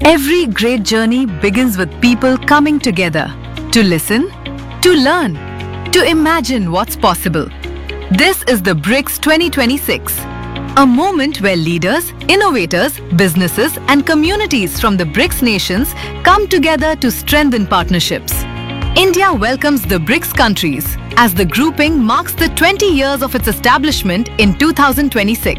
Every great journey begins with people coming together to listen, to learn, to imagine what's possible. This is the BRICS 2026, a moment where leaders, innovators, businesses and communities from the BRICS nations come together to strengthen partnerships. India welcomes the BRICS countries as the grouping marks the 20 years of its establishment in 2026.